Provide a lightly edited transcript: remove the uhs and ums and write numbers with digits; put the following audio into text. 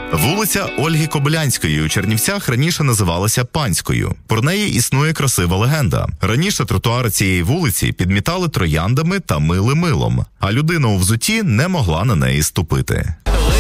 Вулиця Ольги Кобилянської у Чернівцях раніше називалася Панською. Про неї існує красива легенда. Раніше тротуари цієї вулиці підмітали трояндами та мили милом, а людина у взутті не могла на неї ступити.